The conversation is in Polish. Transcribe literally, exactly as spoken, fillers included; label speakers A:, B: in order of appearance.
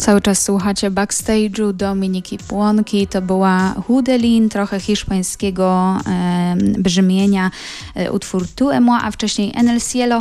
A: Cały czas słuchacie backstage'u Dominiki Płonki. To była Hudelin, trochę hiszpańskiego e, brzmienia, e, utwór Tu et moi, a wcześniej En el Cielo.